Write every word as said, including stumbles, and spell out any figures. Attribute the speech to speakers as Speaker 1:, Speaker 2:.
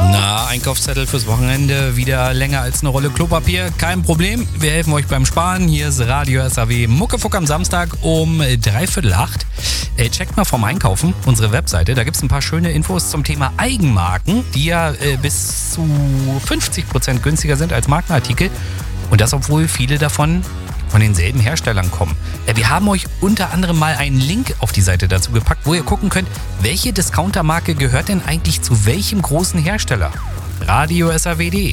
Speaker 1: Na, Einkaufszettel fürs Wochenende, wieder länger als eine Rolle Klopapier. Kein Problem, wir helfen euch beim Sparen. Hier ist Radio S A W Muckefuck am Samstag um dreiviertel acht. Äh, checkt mal vom Einkaufen unsere Webseite, da gibt es ein paar schöne Infos zum Thema Eigenmarken, die ja äh, bis zu fünfzig Prozent günstiger sind als Markenartikel. Und das, obwohl viele davon von denselben Herstellern kommen. Wir haben euch unter anderem mal einen Link auf die Seite dazu gepackt, wo ihr gucken könnt, welche Discountermarke gehört denn eigentlich zu welchem großen Hersteller. Radio S A W punkt de